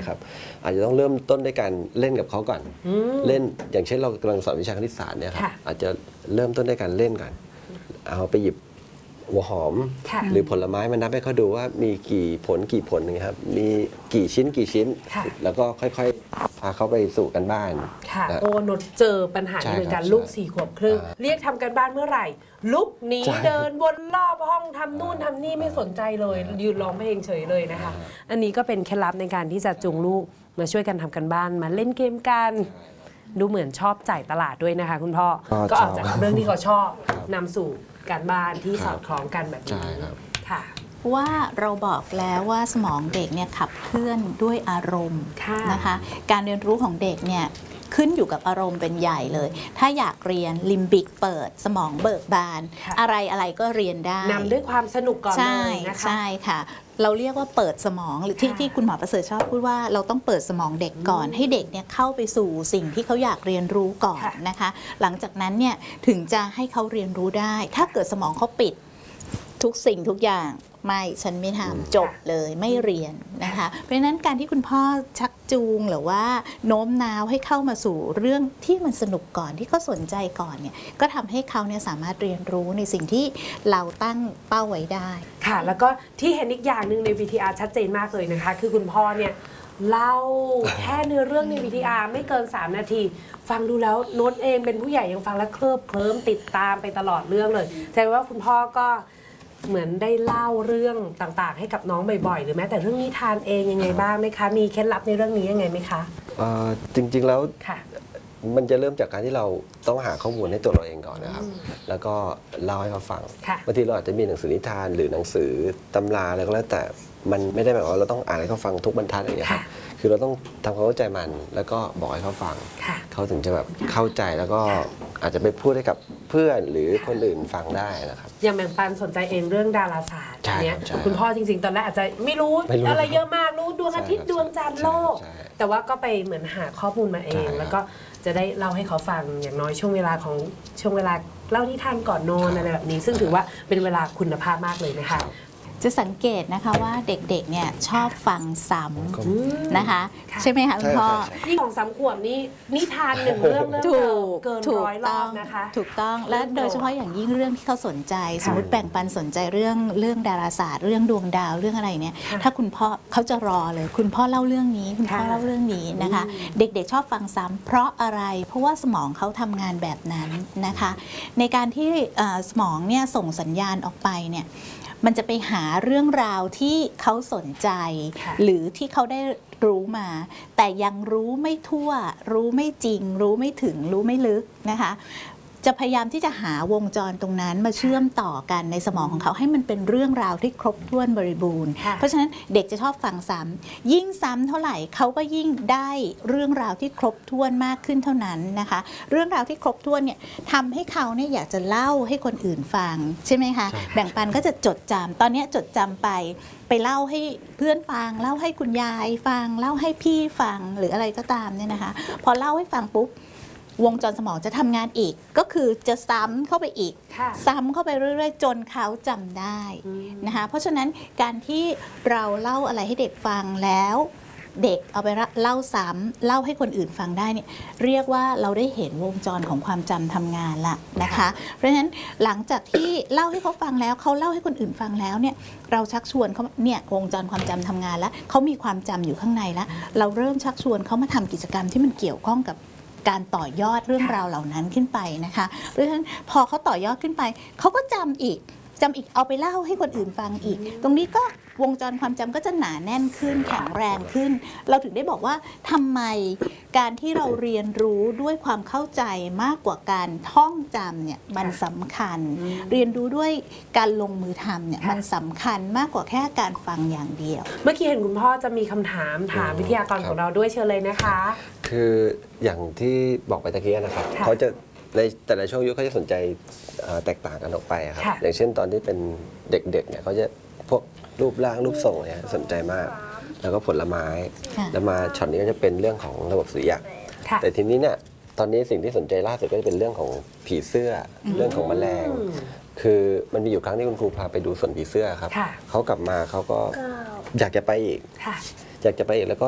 งี้ยครับอาจจะต้องเริ่มต้นด้วยการเล่นกับเขาก่อนเล่นอย่างเช่นเรากำลังสอนวิชาคณิตศาสตร์เนี่ยครับอาจจะเริ่มต้นด้วยการเล่นก่อนเอาไปหยิบหัวหอมหรือผลไม้มานับให้เขาดูว่ามีกี่ผลนะครับมีกี่ชิ้นแล้วก็ค่อยๆพาเขาไปสู่กันบ้านค่ะโอ้นดเจอปัญหาเหมือนกันลูก4 ขวบครึ่งเรียกทำกันบ้านเมื่อไหร่ลุกหนีเดินวนรอบห้องทำนู่นทำนี่ไม่สนใจเลยยืนร้องเพลงเฉยเลยนะคะอันนี้ก็เป็นเคล็ดลับในการที่จะจูงลูกมาช่วยกันทำกันบ้านมาเล่นเกมกันดูเหมือนชอบจ่ายตลาดด้วยนะคะคุณพ่อก็ออกจากเรื่องที่เขาชอบนำสู่การบ้านที่สอดคล้องกันแบบนี้ค่ะว่าเราบอกแล้วว่าสมองเด็กเนี่ยขับเคลื่อนด้วยอารมณ์นะคะการเรียนรู้ของเด็กเนี่ยขึ้นอยู่กับอารมณ์เป็นใหญ่เลยถ้าอยากเรียนลิมบิกเปิดสมองเบิกบานอะไรก็เรียนได้นำด้วยความสนุกก่อนเลยนะคะใช่ค่ะเราเรียกว่าเปิดสมองหรือที่คุณหมอประเสริฐชอบพูดว่าเราต้องเปิดสมองเด็กก่อนให้เด็กเนี่ยเข้าไปสู่สิ่งที่เขาอยากเรียนรู้ก่อนนะคะหลังจากนั้นเนี่ยถึงจะให้เขาเรียนรู้ได้ถ้าเกิดสมองเขาปิดทุกสิ่งทุกอย่างไม่ฉันไม่ทำจบเลยไม่เรียนนะคะเพราะฉะนั้นการที่คุณพ่อชักจูงหรือว่าโน้มน้าวให้เข้ามาสู่เรื่องที่มันสนุกก่อนที่เขาสนใจก่อนเนี่ยก็ทำให้เขาเนี่ยสามารถเรียนรู้ในสิ่งที่เราตั้งเป้าไว้ได้ค่ะแล้วก็ที่เห็นอีกอย่างหนึ่งใน VTR ชัดเจนมากเลยนะคะคือคุณพ่อเนี่ยเล่าแค่เนื้อเรื่องใน VTR ไม่เกิน3 นาทีฟังดูแล้วโน้ตเองเป็นผู้ใหญ่ยังฟังแล้วเคลิ้มติดตามไปตลอดเรื่องเลยแสดงว่าคุณพ่อก็เหมือนได้เล่าเรื่องต่างๆให้กับน้องบ่อยๆหรือแม้แต่เรื่องนิทานเองยังไงบ้างไหมคะมีเคล็ดลับในเรื่องนี้ยังไงไหมคะจริงๆแล้วมันจะเริ่มจากการที่เราต้องหาข้อมูลให้ตัวเราเองก่อนนะครับแล้วก็เล่าให้เขาฟังบางทีเราอาจจะมีหนังสือนิทานหรือหนังสือตำราอะไรก็แล้วแต่มันไม่ได้หมายความว่าเราต้องอ่านให้เขาฟังทุกบรรทัดอย่างเงี้ยครับคือเราต้องทำความเข้าใจมันแล้วก็บอกให้เขาฟังเขาถึงจะแบบเข้าใจแล้วก็อาจจะไปพูดให้กับเพื่อนหรือคนอื่นฟังได้นะครับอย่างแบ่งปันสนใจเองเรื่องดาราศาสตร์เนี้ยคุณพ่อจริงๆตอนแรกอาจจะไม่รู้อะไรเยอะมากรู้ดวงอาทิตย์ดวงจันทร์โลกแต่ว่าก็ไปเหมือนหาข้อมูลมาเองแล้วก็จะได้เล่าให้เขาฟังอย่างน้อยช่วงเวลาเล่านิทานก่อนนอนอะไรแบบนี้ซึ่งถือว่าเป็นเวลาคุณภาพมากเลยนะคะจะสังเกตนะคะว่าเด็กๆเนี่ยชอบฟังซ้ำนะคะใช่ไหมคะคุณพ่อนี่ของ3 ขวบนี่นิทาน1 เรื่องเกิน100 รอบนะคะถูกต้องและโดยเฉพาะอย่างยิ่งเรื่องที่เขาสนใจสมมติแบ่งปันสนใจเรื่องดาราศาสตร์เรื่องดวงดาวเรื่องอะไรเนี่ยถ้าคุณพ่อเขาจะรอเลยคุณพ่อเล่าเรื่องนี้คุณพ่อเล่าเรื่องนี้นะคะเด็กๆชอบฟังซ้ำเพราะอะไรเพราะว่าสมองเขาทำงานแบบนั้นนะคะในการที่สมองเนี่ยส่งสัญญาณออกไปเนี่ยมันจะไปหาเรื่องราวที่เขาสนใจหรือที่เขาได้รู้มาแต่ยังรู้ไม่ทั่วรู้ไม่จริงรู้ไม่ถึงรู้ไม่ลึกนะคะจะพยายามที่จะหาวงจรตรงนั้นมาเชื่อมต่อกันในสมองของเขาให้มันเป็นเรื่องราวที่ครบถ้วนบริบูรณ์เพราะฉะนั้นเด็กจะชอบฟังซ้ำยิ่งซ้ำเท่าไหร่เขาก็ยิ่งได้เรื่องราวที่ครบถ้วนมากขึ้นเท่านั้นนะคะเรื่องราวที่ครบถ้วนเนี่ยทำให้เขาเนี่ยอยากจะเล่าให้คนอื่นฟังใช่ไหมคะแบ่งปันก็จะจดจำตอนนี้จดจำไปเล่าให้เพื่อนฟังเล่าให้คุณยายฟังเล่าให้พี่ฟังหรืออะไรก็ตามเนี่ยนะคะพอเล่าให้ฟังปุ๊บวงจรสมองจะทำงานอีกก็คือจะซ้ำเข้าไปอีกซ้ำเข้าไปเรื่อยๆจนเขาจำได้นะคะเพราะฉะนั้นการที่เราเล่าอะไรให้เด็กฟังแล้วเด็กเอาไปเล่าซ้ำเล่าให้คนอื่นฟังได้เนี่ยเรียกว่าเราได้เห็นวงจรของความจำทำงานละนะคะเพราะฉะนั้นหลังจากที่เล่าให้เขาฟังแล้วเขาเล่าให้คนอื่นฟังแล้วเนี่ยเราชักชวนเขาเนี่ยวงจรความจำทำงานแล้วเขามีความจำอยู่ข้างในแล้วเราเริ่มชักชวนเขามาทำกิจกรรมที่มันเกี่ยวข้องกับการต่อยอดเรื่องราวเหล่านั้นขึ้นไปนะคะเพราะฉะนั้นพอเขาต่อยอดขึ้นไปเขาก็จำอีกเอาไปเล่าให้คนอื่นฟังอีกตรงนี้ก็วงจรความจำก็จะหนาแน่นขึ้นแข็งแรงขึ้นเราถึงได้บอกว่าทำไมการที่เราเรียนรู้ด้วยความเข้าใจมากกว่าการท่องจำเนี่ยมันสำคัญเรียนรู้ด้วยการลงมือทำเนี่ยมันสำคัญมากกว่าแค่การฟังอย่างเดียวเมื่อกี้เห็นคุณพ่อจะมีคำถามวิทยากรของเราด้วยเชิญเลยนะคะคืออย่างที่บอกไปตะกี้นะครับเขาจะในแต่ละช่วงอายุเขาจะสนใจแตกต่างกันออกไปครับอย่างเช่นตอนที่เป็นเด็กๆเนี่ยเขาจะพวกรูปร่างรูปทรงเนี่ยสนใจมากแล้วก็ผลไม้แล้วมาช็อตนี้ก็จะเป็นเรื่องของระบบสุริยะแต่ทีนี้เนี่ยตอนนี้สิ่งที่สนใจล่าสุดก็จะเป็นเรื่องของผีเสื้อเรื่องของแมลงคือมันมีอยู่ครั้งที่คุณครูพาไปดูสวนผีเสื้อครับเขากลับมาเขาก็อยากจะไปอีกแล้วก็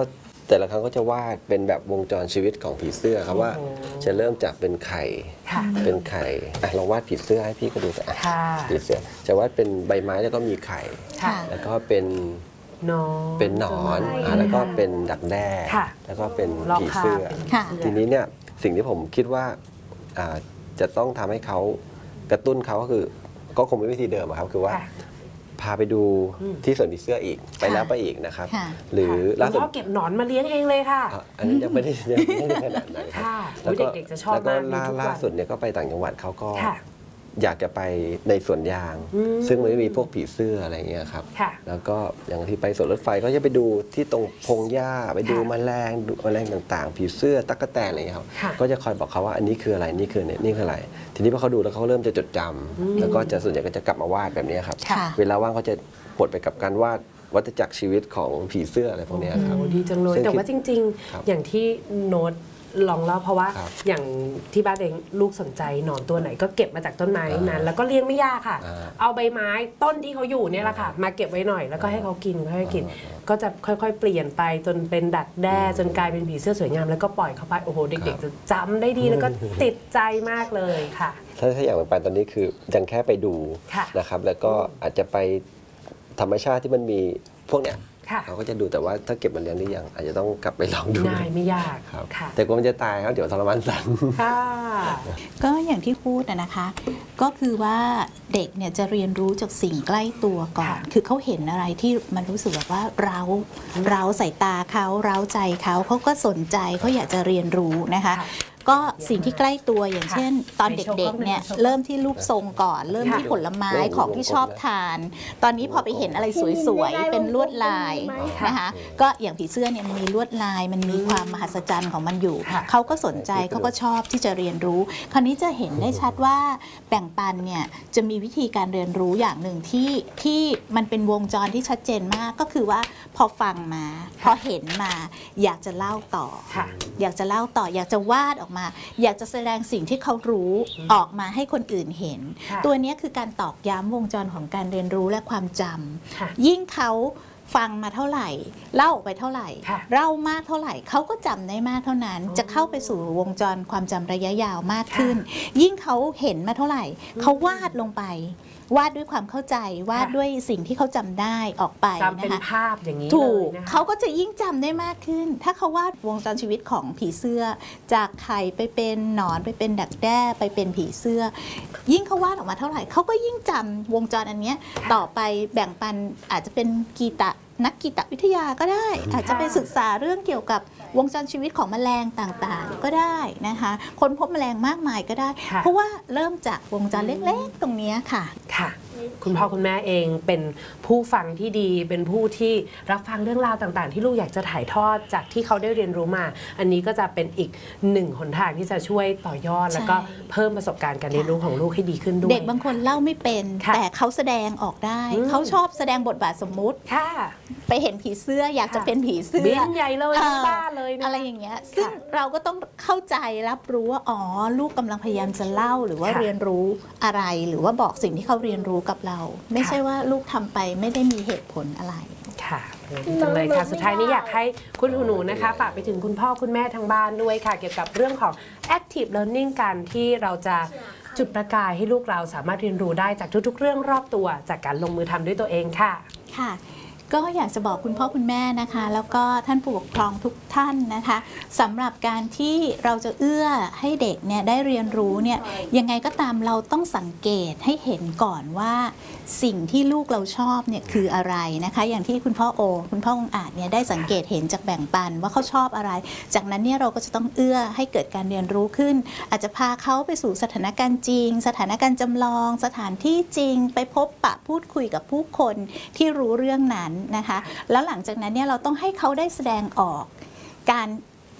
แต่ละครั้งก็จะวาดเป็นแบบวงจรชีวิตของผีเสื้อครับว่าจะเริ่มจากเป็นไข่ค่ะเป็นไข่ลองวาดผีเสื้อให้พี่ก็ดูสิค่ะผีเสื้อจะวาดเป็นใบไม้แล้วก็มีไข่ค่ะแล้วก็เป็นนอนเป็นหนอนแล้วก็เป็นดักแด้ค่ะแล้วก็เป็นลอกผีคราเสื้บอเป็นผีค่ะเสื้อทีนี้เนี่ยสิ่งที่ผมคิดว่าจะต้องทำให้เขากระตุ้นเขาก็คือก็คงเป็นวิธีเดิมอะครับคือว่าค่ะพาไปดูที่สวนผีเสื้ออีกไปแล้วไปอีกนะครับค่ะหรือค่ะล่าคุสุณดพ่อเก็บหนอนมาเลี้ยงเองเลยค่ะอันนี้ยังไม่ได้ขนาดนั้นครับค่ะแล้วก็เด็กๆจะชอบแล้วก็มากมีทุกวันล่าสุดเนี่ยก็ไปต่างจังหวัดเขาก็ค่ะอยากจะไปในสวนยางอืมซึ่งมันไม่มีพวกผีเสื้ออะไรเงี้ยครับค่ะแล้วก็อย่างที่ไปสวนรถไฟก็จะไปดูที่ตรงพงหญ้าไปดูแมลงดูแมลงต่างๆ ผีเสื้อตั๊กแตนอะไรเงี้ยครับค่ะก็จะคอยบอกเขาว่าอันนี้คืออะไรนี่คือเนี่ยนี่คืออะไร ทีนี้พอเขาดูแล้วเขาเริ่มจะจดจำแล้วก็จะส่วนใหญ่ก็จะกลับมาวาดแบบนี้ครับค่ะเวลาว่างเขาจะหมดไปกับการวาดวัฏจักรชีวิตของผีเสื้ออะไรพวกเนี้ยครับโอ้ดีจังเลยซึ่งแต่ว่าจริงครับๆ อย่างที่โน้ตลองเล่าเพราะว่าครับอย่างที่บ้านเองลูกสนใจหนอนตัวไหนก็เก็บมาจากต้นไม้นั้นแล้วก็เลี้ยงไม่ยากค่ะ เอาใบไม้ต้นที่เขาอยู่เนี่ยแหละค่ะ มาเก็บไว้หน่อยแล้วก็ให้เขากินค่อยๆกิน ก็จะค่อยๆ เปลี่ยนไปจนเป็นดักแด้จนกลายเป็นผีเสื้อสวยงามแล้วก็ปล่อยเขาไปโอ้โหเด็กๆจะจำได้ดีแล้วก็ติดใจมากเลยค่ะถ้าอย่างไปตอนนี้คือยังแค่ไปดูค่ะนะครับ แล้วก็อาจจะไปธรรมชาติที่มันมีพวกเนี้ยค่ะเขาก็จะดูแต่ว่าถ้าเก็บมาเลี้ยงหรือยังอาจจะต้องกลับไปลองดูง่ายไม่ยากครับค่ะแต่กลัวมันจะตายครับเดี๋ยวทรมานสันค่ะก็อย่างที่พูดนะคะ ก็คือว่าเด็กเนี่ยจะเรียนรู้จากสิ่งใกล้ตัวก่อนค่ะคือเขาเห็นอะไรที่มันรู้สึกแบบว่าเราสายตาเขาเราใจเขาก็สนใจเขาอยากจะเรียนรู้นะคะค่ะก็สิ่งที่ใกล้ตัวอย่างค่ะเช่น ตอนในโชว์เด็กๆเนี่ยกล้องหนึ่งเริ่มที่รูปทรงก่อน เริ่มที่ค่ะผลไม้ไม่ของที่ชอบทาน ตอนนี้พอไปเห็นอะไรสวยๆเป็นลวดลายนะคะก็อย่างผีเสื้อเนี่ยมันมีลวดลายมันมีความมหัศจรรย์ของมันอยู่ค่ะเขาก็สนใจเขาก็ชอบที่จะเรียนรู้ คราวนี้จะเห็นได้ชัดว่าแบ่งปันเนี่ยจะมีวิธีการเรียนรู้อย่างหนึ่งที่มันเป็นวงจรที่ชัดเจนมากก็คือว่าพอฟังมาพอเห็นมาอยากจะเล่าต่อค่ะอยากจะเล่าต่ออยากจะวาดออกมา อยากจะแสดงสิ่งที่เขารู้ออกมาให้คนอื่นเห็นค่ะตัวนี้คือการตอกย้ำวงจรของการเรียนรู้และความจค่ะำยิ่งเขาฟังมาเท่าไหร่เล่าออกไปเท่าไหร่ค่ะเล่ามากเท่าไหร่เขาก็จำได้มากเท่านั้น จะเข้าไปสู่วงจรความจำระยะยาวมากขึ้น ยิ่งเขาเห็นมาเท่าไหร่เขาวาดลงไป วาดด้วยความเข้าใจวาดด้วยสิ่งที่เขาจำได้ออกไปจำเป็นนะคะภาพอย่างนี้ถูเลยกนะคะเขาก็จะยิ่งจำได้มากขึ้น ถ้าเขาวาดวงจรชีวิตของผีเสื้อ จากไข่ไปเป็นหนอนไปเป็นดักแด้ไปเป็นผีเสื้อ ยิ่งเขาวาดออกมาเท่าไหร่เขาก็ยิ่งจำวงจรอันเนี้ยต่อไปแบ่งปันอาจจะเป็นนักกีตวิทยาก็ได้ อาจจะไปศึกษาเรื่องเกี่ยวกับวงจรชีวิตของแมลงต่างๆ ก็ได้นะคะค้นพบแมลงมากมายก็ได้ค่ะเพราะว่าเริ่มจากวงจรเล็กๆ ตรงเนี้ยค่ะค่ะ คุณพ่อคุณแม่เองเป็นผู้ฟังที่ดีเป็นผู้ที่รับฟังเรื่องราวต่างๆ ที่ลูกอยากจะถ่ายทอดจากที่เขาได้เรียนรู้มา อันนี้ก็จะเป็นอีกหนึ่งหนทางที่จะช่วยต่อยอด แล้วก็เพิ่มประสบการณ์การเรียนรู้ของลูกให้ดีขึ้นด้วยเด็กบางคนเล่าไม่เป็นค่ะแต่เขาแสดงออกได้ เขาชอบแสดงบทบาทสมมุติค่ะไปเห็นผีเสื้ออยากจะเป็นผีเสื้อบินใหญ่เลยทั้งบ้านเลยนะอะไรอย่างเงี้ยซึ่งเราก็ต้องเข้าใจรับรู้ว่าอ๋อลูกกำลังพยายามจะเล่าหรือว่าค่ะเรียนรู้อะไรหรือว่าบอกสิ่งที่เขาเรียนรู้กับเรา ไม่ใช่ว่าลูกทำไปไม่ได้มีเหตุผลอะไรค่ะดีจังเลยค่ะ สุดท้ายนี้อยากให้คุณหนูนะคะฝากไปถึงคุณพ่อคุณแม่ทางบ้านด้วยค่ะ เกี่ยวกับเรื่องของ active learning การที่เราจะจุดประกายให้ลูกเราสามารถเรียนรู้ได้จากทุกๆ เรื่องรอบตัวจากการลงมือทำด้วยตัวเองค่ะค่ะ ก็อยากจะบอกคุณพ่อคุณแม่นะคะ แล้วก็ท่านผู้ปกครองทุกท่านนะคะสำหรับการที่เราจะเอื้อให้เด็กเนี่ยได้เรียนรู้เนี่ยยังไงก็ตามเราต้องสังเกตให้เห็นก่อนว่าสิ่งที่ลูกเราชอบเนี่ยคืออะไรนะคะ อย่างที่คุณพ่อคุณพ่อองค์อาจเนี่ยได้สังเกตเห็นจากแบ่งปันว่าเขาชอบอะไร จากนั้นเนี่ยเราก็จะต้องเอื้อให้เกิดการเรียนรู้ขึ้น อาจจะพาเขาไปสู่สถานการณ์จริง สถานการณ์จำลอง สถานที่จริง ไปพบปะพูดคุยกับผู้คนที่รู้เรื่องนั้นนะคะ แล้วหลังจากนั้นเนี่ยเราต้องให้เขาได้แสดงออกการ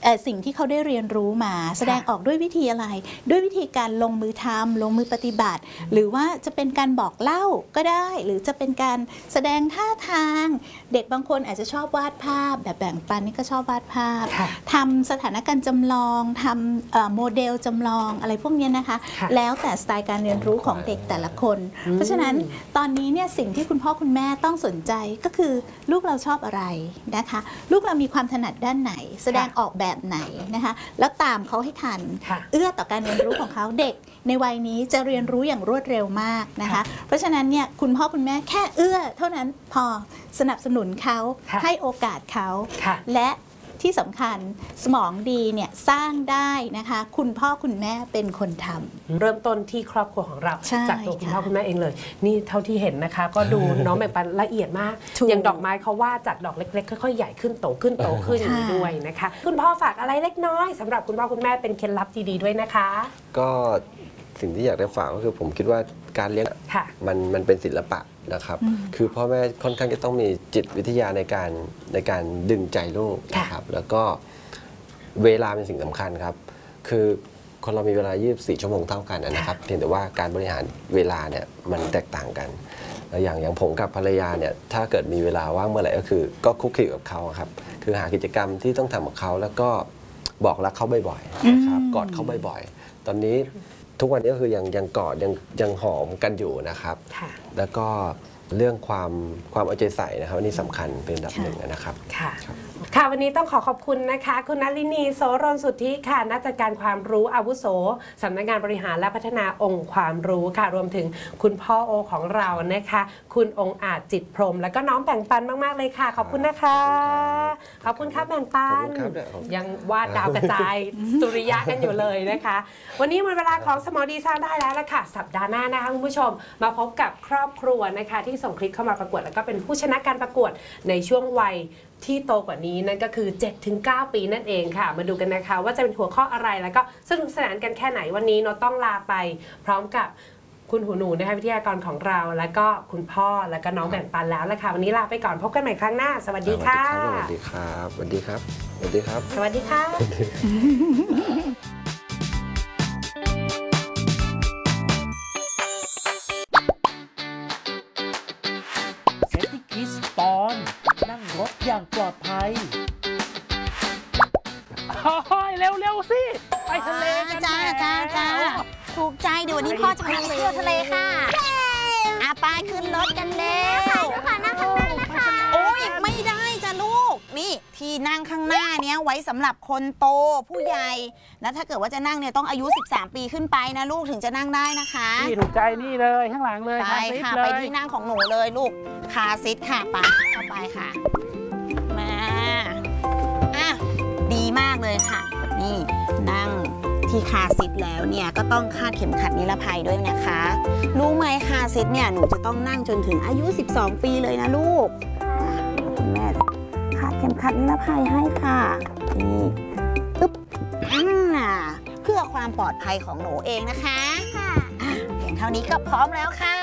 สิ่งที่เขาได้เรียนรู้มาแสดงออกด้วยวิธีอะไรด้วยวิธีการลงมือทำลงมือปฏิบัติ หรือว่าจะเป็นการบอกเล่าก็ได้หรือจะเป็นการแสดงท่าทางเด็กบางคนอาจจะชอบวาดภาพแบบแบ่งปันนี่ก็ชอบวาดภาพทำสถานการณ์จำลองทำโมเดลจำลองอะไรพวกนี้นะคะแล้วแต่สไตล์การเรียนรู้ของเด็กแต่ละคน เพราะฉะนั้นตอนนี้เนี่ยสิ่งที่คุณพ่อคุณแม่ต้องสนใจก็คือลูกเราชอบอะไรนะคะลูกเรามีความถนัดด้านไหนแสดงออกแบบไหนนะคะแล้วตามเขาให้ทันเอื้อต่อการเรียนรู้ของเขาเด็กในวัยนี้จะเรียนรู้อย่างรวดเร็วมากนะคะเพราะฉะนั้นเนี่ยคุณพ่อคุณแม่แค่เอื้อเท่านั้นพอสนับสนุนเขาให้โอกาสเขาและที่สำคัญสมองดีเนี่ยสร้างได้นะคะคุณพ่อคุณแม่เป็นคนทำเริ่มต้นที่ครอบครัวของเราจากตัวคุณพ่อคุณแม่เองเลยนี่เท่าที่เห็นนะคะก็ดูน้องแบ่งปันละเอียดมากอย่างดอกไม้เขาว่าจากดอกเล็กๆค่อยๆใหญ่ขึ้นโตขึ้นโตขึ้นอย่างนี้ด้วยนะคะคุณพ่อฝากอะไรเล็กน้อยสำหรับคุณพ่อคุณแม่เป็นเคล็ดลับดีๆด้วยนะคะก็สิ่งที่อยากจะฝากก็คือผมคิดว่าการเลี้ยงมันเป็นศิลปะนะครับคือพ่อแม่ค่อนข้างจะต้องมีจิตวิทยาในการดึงใจลูกนะครับแล้วก็เวลาเป็นสิ่งสำคัญครับคือคนเรามีเวลา24 ชั่วโมงเท่ากันนะครับเพียงแต่ว่าการบริหารเวลาเนี่ยมันแตกต่างกันอย่างผมกับภรรยาเนี่ยถ้าเกิดมีเวลาว่างเมื่อไหร่ก็คือก็คุกคีกับเขาครับคือหากิจกรรมที่ต้องทำกับเขาแล้วก็บอกรักเขาบ่อยๆนะครับกอดเขาบ่อยๆตอนนี้ทุกวันนี้ก็คือยังกอดยังหอมกันอยู่นะครับแล้วก็เรื่องความเอาใจใส่นะครับนี่สำคัญเป็นอันดับหนึ่งนะครับค่ะวันนี้ต้องขอบคุณนะคะคุณนลินีโสรณสุทธิค่ะนักจัดการความรู้อาวุโสสำนักงานบริหารและพัฒนาองค์ความรู้ค่ะรวมถึงคุณพ่อโอของเรานะคะคุณองค์อาจจิตพรหมแล้วก็น้องแบ่งปันมากๆเลยค่ะขอบคุณนะคะขอบคุณครับแบ่งปันยังวาดดาวกระจายสุริยะกันอยู่เลยนะคะวันนี้หมดเวลาของสมอดีสร้างได้แล้วละค่ะสัปดาห์หน้านะคะคุณผู้ชมมาพบกับครอบครัวนะคะที่ส่งคลิปเข้ามาประกวดแล้วก็เป็นผู้ชนะการประกวดในช่วงวัยที่โตกว่านี้นั่นก็คือ 7-9 ปีนั่นเองค่ะมาดูกันนะคะว่าจะเป็นหัวข้ออะไรแล้วก็สนุกสนานกันแค่ไหนวันนี้โนต้องลาไปพร้อมกับคุณหูหนูนะคะวิทยากรของเราแล้วก็คุณพ่อแล้วก็น้องแบ่งปันแล้วละค่ะวันนี้ลาไปก่อนพบกันใหม่ครั้งหน้าสวัสดีค่ะสวัสดีครับสวัสดีครับสวัสดีครับสวัสดีค่ะนั่งรถอย่างปลอดภัยเร็วสิไปทะเลกันจ้าถูกใจเดี๋ยววันนี้พ่อจะพาไปเที่ยวทะเลค่ะไปขึ้นรถกันเร็วค่ะนั่งข้างหน้านะคะโอ้ยไม่ได้จ้ะลูกนี่ที่นั่งข้างหน้าเนี้ยไว้สำหรับคนโตผู้ใหญ่แล้วถ้าเกิดว่าจะนั่งเนี่ยต้องอายุ13 ปีขึ้นไปนะลูกถึงจะนั่งได้นะคะนี่ถูกใจนี่เลยข้างหลังเลยไปค่ะไปที่นั่งของหนูเลยลูกคาซิทค่ะไปเข้าไปค่ะมาดีมากเลยค่ะนี่นั่งที่คาซิทแล้วเนี่ยก็ต้องคาดเข็มขัดนิรภัยด้วยนะคะรู้ไหมคาซิทเนี่ยหนูจะต้องนั่งจนถึงอายุ12 ปีเลยนะลูกคุณแม่คาดเข็มขัดนิรภัยให้ค่ะนี่ปึ๊บเพื่อความปลอดภัยของหนูเองนะคะเพียงเท่านี้ก็พร้อมแล้วค่ะ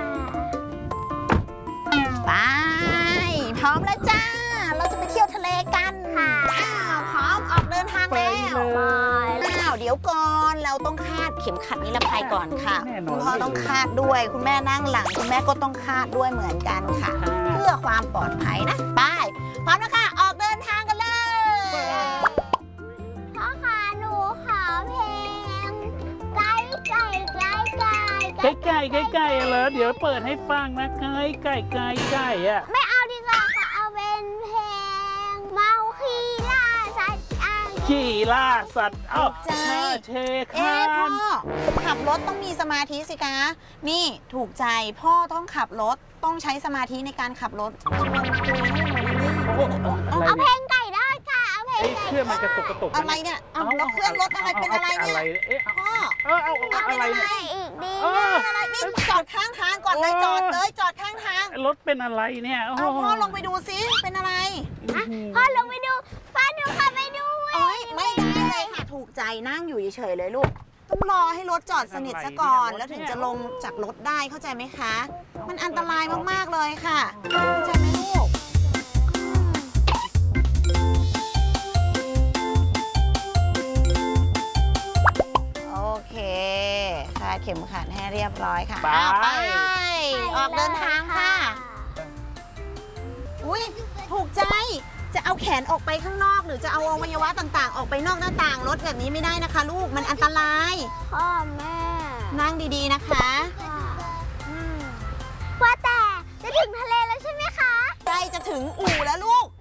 ไปพร้อมแล้วจ้าเราจะไปเที่ยวทะเลกันค่ะพร้อมออกเดินทางแล้วเดี๋ยวก่อนเราต้องคาดเข็มขัดนิรภัยก่อนค่ะคุณพ่อต้องคาดด้วยคุณแม่นั่งหลังคุณแม่ก็ต้องคาดด้วยเหมือนกันค่ะเพื่อความปลอดภัยนะไปพร้อมแล้วค่ะออกเดินทางกันเลยพ่อค่ะหนูขอเพลงไก่เหรอเดี๋ยวเปิดให้ฟังนะไก่อ่ะไม่เอาดีกว่าค่ะเอาเป็นเพลงเมาขี่ล่าสัตว์ขี่ล่าสัตว์ใจพ่อขับรถต้องมีสมาธิสิคะนี่ถูกใจพ่อต้องขับรถต้องใช้สมาธิในการขับรถเอาเพลงไก่ได้ค่ะเอาเพลงไก่เครื่องมันกระตุกอะไรเนี่ยแล้วเครื่องรถอะไรเป็นอะไรเนี่ยพ่อเอาอะไรเนี่ยอีกดีอะไรนี่จอดข้างทางก่อนเลยจอดข้างทางรถเป็นอะไรเนี่ยพ่อลงไปดูซิเป็นอะไรพ่อลงไปดูพ่อหนูขับไปดูไม่ได้เลยค่ะถูกใจนั่งอยู่เฉยๆเลยลูกต้องรอให้รถจอดสนิทซะก่อนแล้วถึงจะลงจากรถได้เข้าใจไหมคะมันอันตรายมากๆเลยค่ะเข้าใจไหมลูกข็มขัดให้เรียบร้อยค่ะไปไปออกเดินทางค่ะ อุ้ยถูกใจจะเอาแขนออกไปข้างนอกหรือจะเอาอวัยวะต่างๆ ออกไปนอกหน้าต่างรถแบบนี้ไม่ได้นะคะ ลูกมันอันตรายพ่อแม่นั่งดีๆนะคะว่าแต่จะถึงทะเลแล้วใช่ไหมคะใกล้จะถึงอู่แล้วลูก